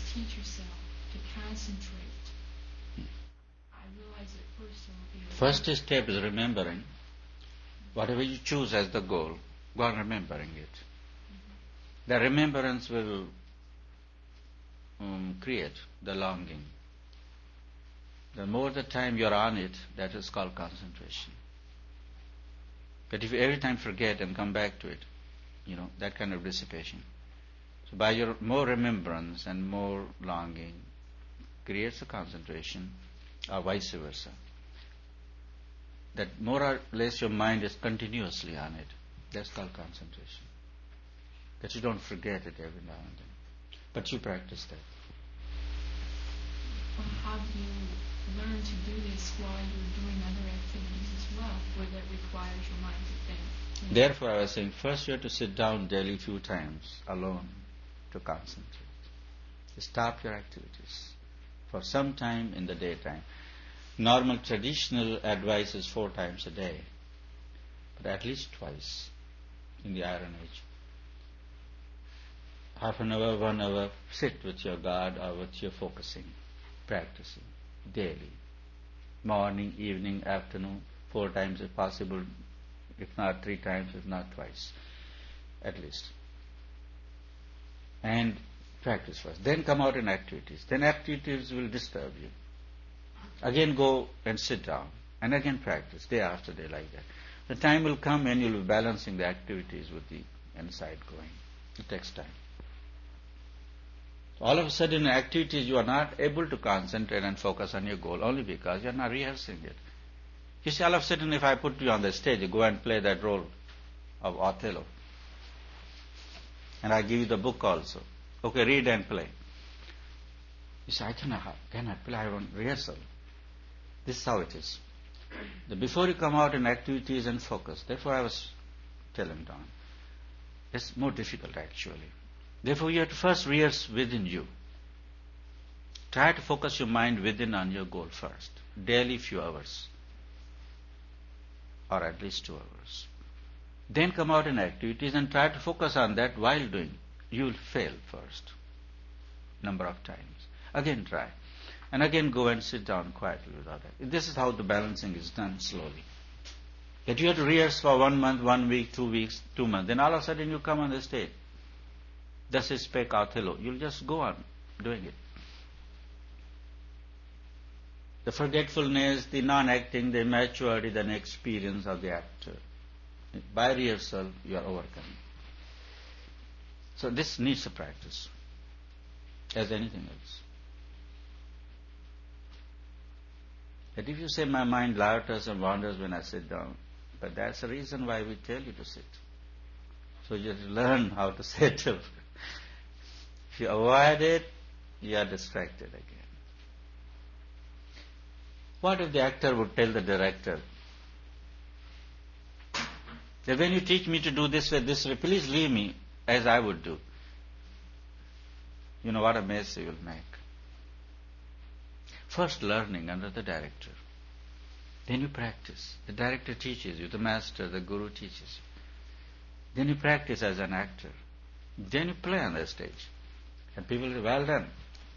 teach yourself to concentrate? I realize at first it will be... First step is remembering. Whatever you choose as the goal, go on remembering it. The remembrance will create the longing. The more the time you're on it, that is called concentration. But if you every time forget and come back to it, that kind of dissipation. So by your more remembrance and more longing creates a concentration, or vice versa. That more or less your mind is continuously on it. That's called concentration. That you don't forget it every now and then. But you practice that. Well, how do you learn to do this while you're doing other activities as well, where that requires your mind to think? Therefore, I was saying, first you have to sit down daily few times alone to concentrate. Stop your activities for some time in the daytime. Normal traditional advice is 4 times a day, but at least twice in the Iron Age. Half an hour, 1 hour, sit with your God or with your focusing, practicing daily. Morning, evening, afternoon, 4 times if possible, if not 3 times, if not twice, at least. And practice first. Then come out in activities. Then activities will disturb you. Again go and sit down. And again practice, day after day like that. The time will come when you will be balancing the activities with the inside going. It takes time. All of a sudden in activities you are not able to concentrate and focus on your goal only because you are not rehearsing it. You see, all of a sudden if I put you on the stage, you go and play that role of Othello. And I give you the book also. Okay, read and play. You say, I cannot play, I want rehearsal. This is how it is. Before you come out in activities and focus, therefore I was telling Don, it's more difficult actually. Therefore you have to first rehearse within you. Try to focus your mind within on your goal first. Daily few hours. Or at least 2 hours. Then come out in activities and try to focus on that while doing. You will fail first. Number of times. Again try. And again go and sit down quietly without that. This is how the balancing is done slowly. That you have to rehearse for 1 month, 1 week, 2 weeks, 2 months. Then all of a sudden you come on the stage. Thus spake Othello. You'll just go on doing it. The forgetfulness, the non-acting, the immaturity, the inexperience of the actor. By rehearsal, you are overcoming. So this needs a practice, as anything else. That if you say my mind loiters and wanders when I sit down, but that's the reason why we tell you to sit. So you have to learn how to sit. If you avoid it, you are distracted again. What if the actor would tell the director that when you teach me to do this way, please leave me as I would do. You know what a mess you will make. First learning under the director. Then you practice. The director teaches you, the master, the guru teaches you. Then you practice as an actor. Then you play on the stage. And people say, well done.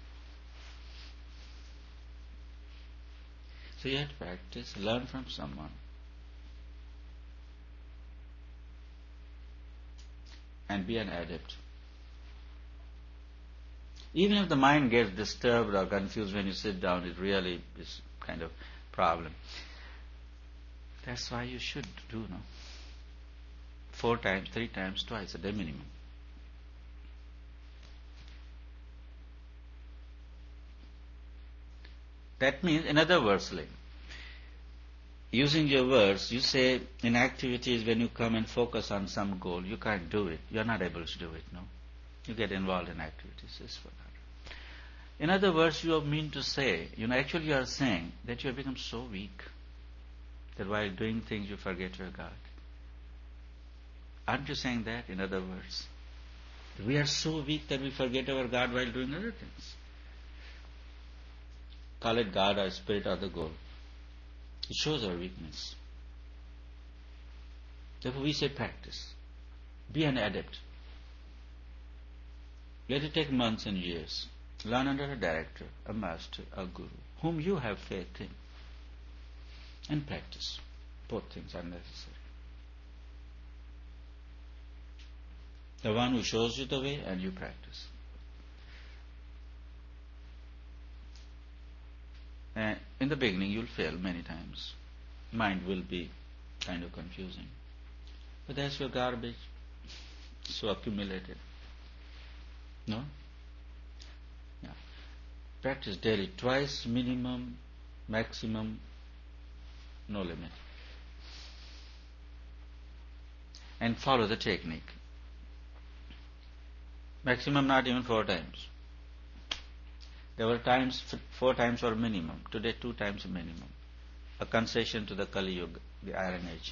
So you have to practice, learn from someone. And be an adept. Even if the mind gets disturbed or confused when you sit down, it really is kind of problem. That's why you should do, 4 times, 3 times, twice a day minimum. That means, in other words, using your words, you say in activities when you come and focus on some goal, you can't do it. You are not able to do it, no. You get involved in activities. It's for that. In other words, you mean to say, actually you are saying that you have become so weak that while doing things you forget your God. Aren't you saying that, in other words? We are so weak that we forget our God while doing other things. Call it God or spirit or the goal. It shows our weakness. Therefore we say practice. Be an adept. Let it take months and years. Learn under a director, a master, a guru, whom you have faith in, and practice. Both things are necessary. The one who shows you the way and you practice. And in the beginning you'll fail many times. Mind will be kind of confusing. But that's your garbage, so accumulated. No? Yeah. Practice daily, twice minimum, maximum, no limit. And follow the technique. Maximum not even 4 times. There were times 4 times were minimum. Today 2 times minimum. A concession to the Kali Yuga, the Iron Age.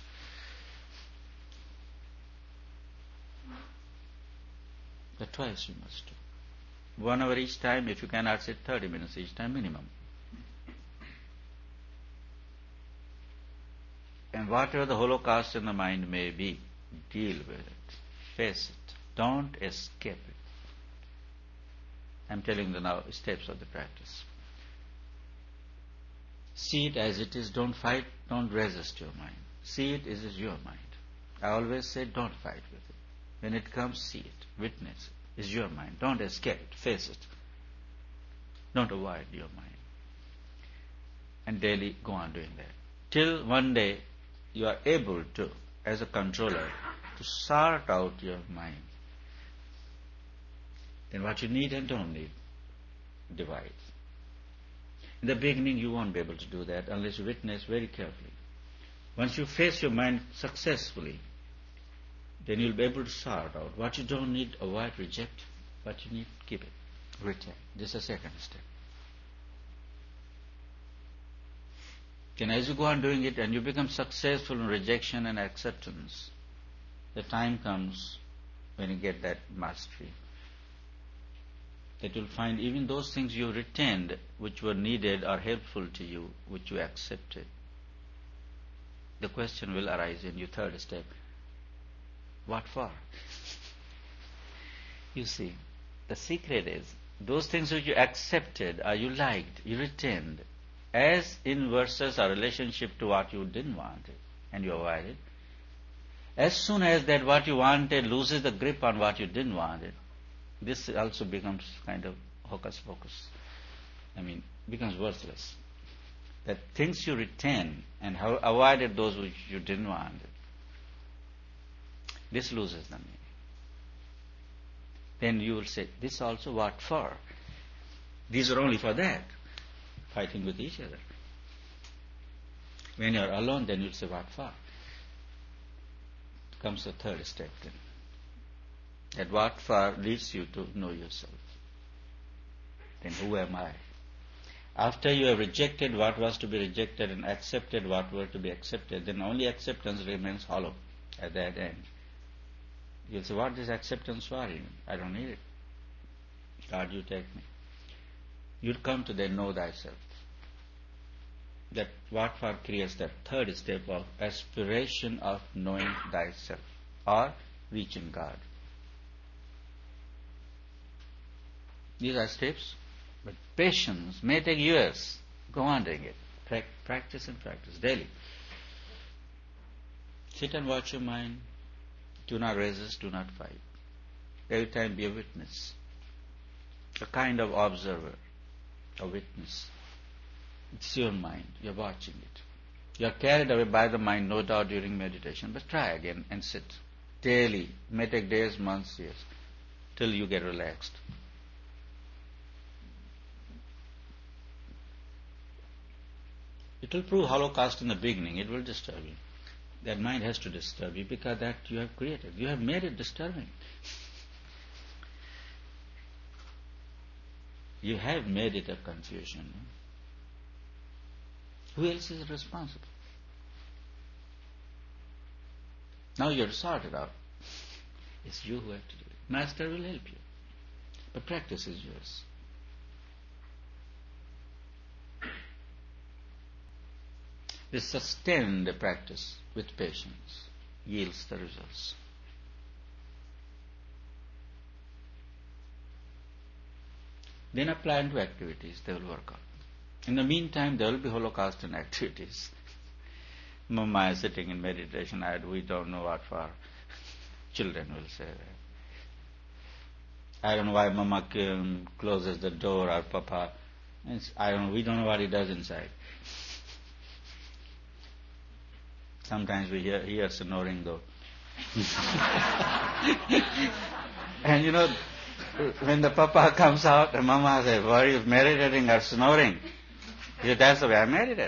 But twice you must do. 1 hour each time. If you cannot sit, 30 minutes each time minimum. And whatever the holocaust in the mind may be, deal with it. Face it. Don't escape it. I'm telling you now steps of the practice. See it as it is. Don't fight. Don't resist your mind. See it as is your mind. I always say don't fight with it. When it comes, see it. Witness it. It's your mind. Don't escape it. Face it. Don't avoid your mind. And daily go on doing that. Till one day you are able to, as a controller, to sort out your mind. Then what you need and don't need, divide. In the beginning you won't be able to do that unless you witness very carefully. Once you face your mind successfully, then you'll be able to sort out what you don't need, avoid, reject. What you need, keep it, retain. This is the second step. Then as you go on doing it and you become successful in rejection and acceptance, the time comes when you get that mastery, that you'll find even those things you retained which were needed or helpful to you, which you accepted. The question will arise in your third step, what for? You see, the secret is, those things which you accepted or you liked, you retained, as in versus or relationship to what you didn't want it, and you avoided. As soon as that what you wanted loses the grip on what you didn't want it, this also becomes kind of hocus pocus. Becomes worthless. That things you retain and have avoided those which you didn't want it, this loses the meaning. Then you will say, this also what for? These are only for that. Fighting with each other. When you are alone, then you'll say, what for? Comes the third step then. That what for leads you to know yourself. Then who am I? After you have rejected what was to be rejected and accepted what were to be accepted, then only acceptance remains hollow at that end. You'll say, what is acceptance for? I don't need it. God, you take me. You'll come to then know thyself. That what for creates that third step of aspiration of knowing thyself or reaching God. These are steps, but patience may take years. Go on doing it. Practice and practice daily. Sit and watch your mind. Do not resist, do not fight. Every time be a witness. A kind of observer, a witness. It's your mind. You're watching it. You're carried away by the mind, no doubt, during meditation. But try again and sit. Daily. It may take days, months, years, till you get relaxed. It will prove holocaust in the beginning. It will disturb you. That mind has to disturb you because that you have created. You have made it disturbing. You have made it a confusion. Who else is responsible? Now you have to sort it out. It's you who have to do it. Master will help you. But practice is yours. This sustained practice with patience yields the results. Then apply into activities, they will work out. In the meantime, there will be Holocaust in activities. Mama is sitting in meditation, we don't know what for. Children will say that. I don't know why Mama closes the door or Papa. We don't know what he does inside. Sometimes we hear snoring though. And when the Papa comes out, and Mama says, "Why are you meditating or snoring?" He says, "That's the way I meditate."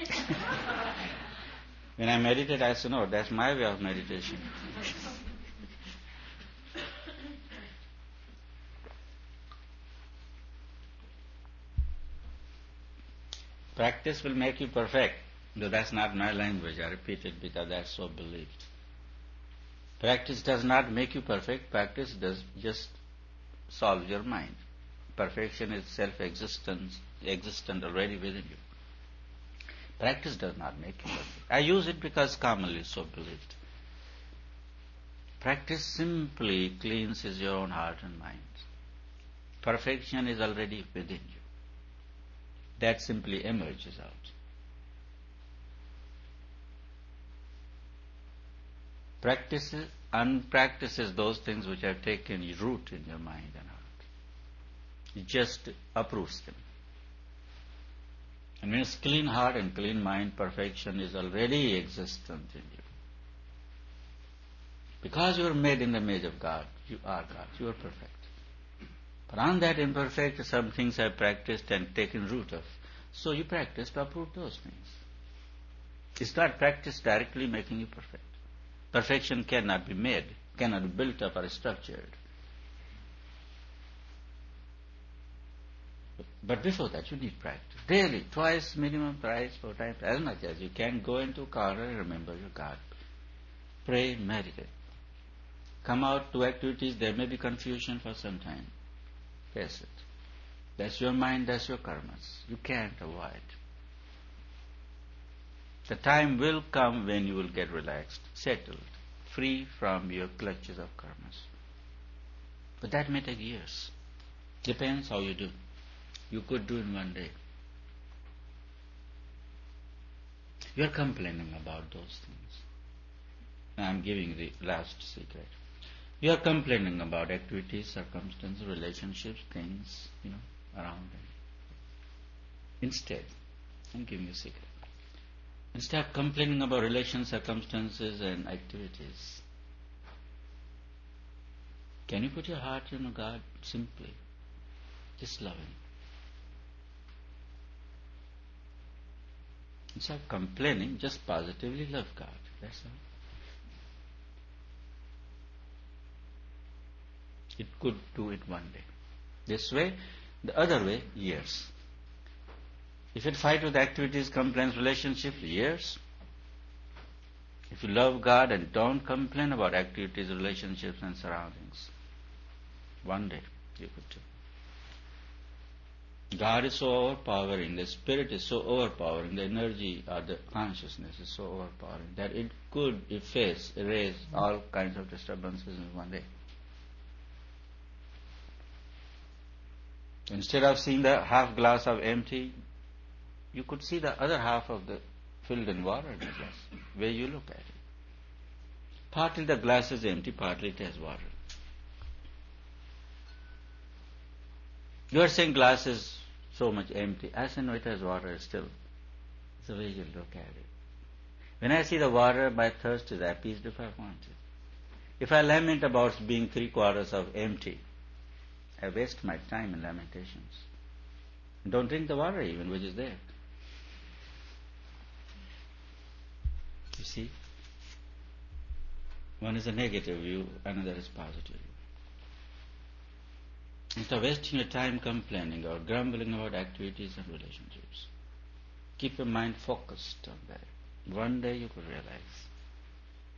When I meditate, I snore. That's my way of meditation. Practice will make you perfect. Though that's not my language, I repeat it because that's so believed. Practice does not make you perfect. Practice does just solve your mind. Perfection is existent already within you. Practice does not make you perfect. I use it because commonly so believed. Practice simply cleanses your own heart and mind. Perfection is already within you. That simply emerges out. Unpractices those things which have taken root in your mind and heart. It just uproots them. And when it's clean heart and clean mind, perfection is already existent in you. Because you are made in the image of God, you are God, you are perfect. But on that imperfect, some things have practiced and taken root of. So you practice to uproot those things. It's not practice directly making you perfect. Perfection cannot be made, cannot be built up or structured. But before that, you need practice. Daily, twice minimum, thrice, 4 times, as much as you can. Go into a corner and remember your God. Pray, meditate. Come out to activities, there may be confusion for some time. Face it. That's your mind, that's your karmas. You can't avoid. The time will come when you will get relaxed, settled, free from your clutches of karmas. But that may take years. Depends how you do. You could do in one day. You are complaining about those things. Now I am giving the last secret. You are complaining about activities, circumstances, relationships, things, around them. Instead, I'm giving you a secret. Instead of complaining about relations, circumstances, and activities, can you put your heart in God simply? Just love Him. Instead of complaining, just positively love God. That's all. It could do it one day. This way, the other way, years. If it fight with activities, complaints, relationships, years. If you love God and don't complain about activities, relationships, and surroundings, one day you could do. God is so overpowering, the Spirit is so overpowering, the energy or the consciousness is so overpowering that it could erase all kinds of disturbances in one day. Instead of seeing the half glass of empty, you could see the other half of the filled in water in the glass, where you look at it. Partly the glass is empty, partly it has water. You are saying glass is so much empty. I say no, it has water still. It's the way you look at it. When I see the water, my thirst is appeased if I want it. If I lament about being 3/4 of empty, I waste my time in lamentations. Don't drink the water even, which is there. You see? One is a negative view, another is positive view. Instead of wasting your time complaining or grumbling about activities and relationships, keep your mind focused on that. One day you could realize